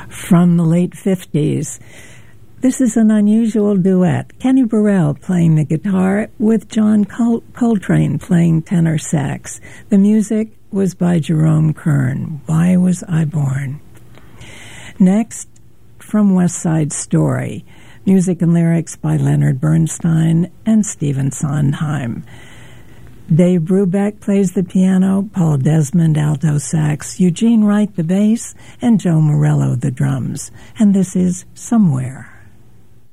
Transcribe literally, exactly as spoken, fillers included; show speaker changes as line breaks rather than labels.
from the late fifties. This is an unusual duet. Kenny Burrell playing the guitar with John Col- Coltrane playing tenor sax. The music was by Jerome Kern. Why Was I Born? Next, from West Side Story, music and lyrics by Leonard Bernstein and Stephen Sondheim. Dave Brubeck plays the piano, Paul Desmond alto sax, Eugene Wright the bass, and Joe Morello the drums. And this is Somewhere.